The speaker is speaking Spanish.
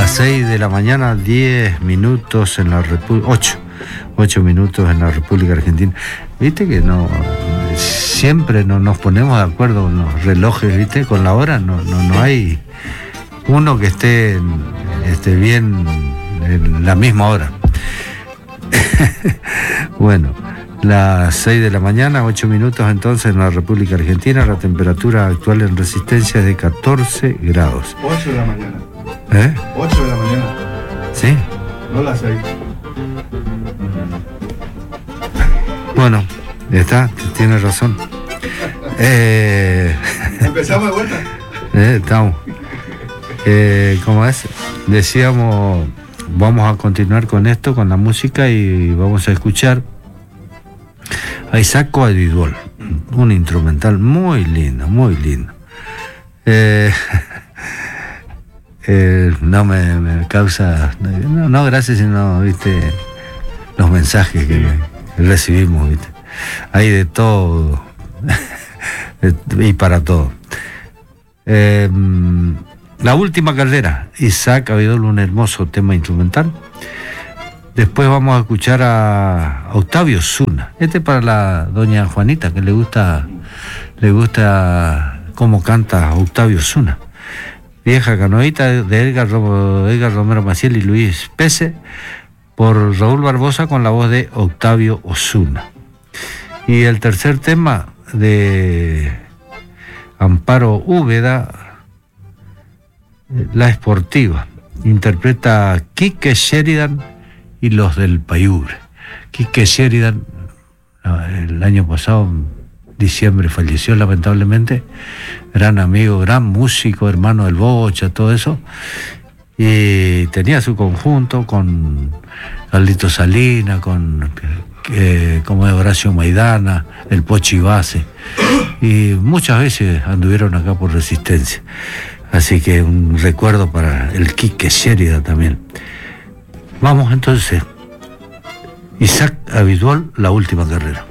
Las 6 de la mañana, 10 minutos en la República, 8 minutos en la República Argentina. Viste que no, siempre no nos ponemos de acuerdo con los relojes, viste, con la hora, no hay uno que esté bien en la misma hora. Bueno, las 6 de la mañana, 8 minutos entonces en la República Argentina. La temperatura actual en Resistencia es de 14 grados. 8 de la mañana. 8 de la mañana. ¿Sí? No las 6. Bueno, está, tienes razón. ¿Empezamos de vuelta? Estamos. ¿Cómo es? Decíamos, vamos a continuar con esto, con la música, y vamos a escuchar a Isaac Abidwol, un instrumental muy lindo, muy lindo. No me causa, no gracias, sino, viste, los mensajes que recibimos, viste, hay de todo y para todo. La última carrera, Isaac Abidwol, un hermoso tema instrumental. Después vamos a escuchar a Octavio Zuna. Este para la doña Juanita, que le gusta cómo canta Octavio Zuna. Vieja canoita de Edgar Romero Maciel y Luis Pese, por Raúl Barbosa con la voz de Octavio Zuna. Y el tercer tema de Amparo Úbeda, La Esportiva, interpreta Quique Sheridan y los del Payure. Quique Sheridan, el año pasado, diciembre, falleció lamentablemente. Gran amigo, gran músico, hermano del Bocha, todo eso. Y tenía su conjunto con Carlito Salina, como de Horacio Maidana, el Pochi Base. Y muchas veces anduvieron acá por Resistencia. Así que un recuerdo para el Quique Sheridan también. Vamos entonces. Isaac Abidwol, La Última Carrera.